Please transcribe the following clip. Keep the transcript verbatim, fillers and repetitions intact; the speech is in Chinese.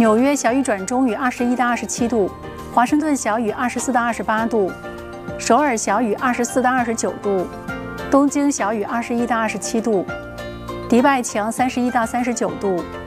纽约小雨转中雨，二十一到二十七度；华盛顿小雨，二十四到二十八度；首尔小雨，二十四到二十九度；东京小雨，二十一到二十七度；迪拜晴，三十一到三十九度。